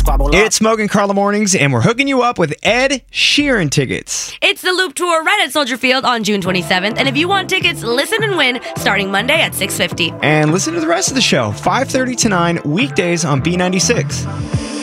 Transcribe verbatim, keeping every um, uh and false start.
squabble. It's Smoke and Carla Mornings, and we're hooking you up with Ed Sheeran tickets. It's the Loop Tour right at Soldier Field on June twenty-seventh. And if you want tickets, listen and win starting Monday at six fifty. And listen to the rest of the show, five thirty to nine, weekdays on B ninety-six.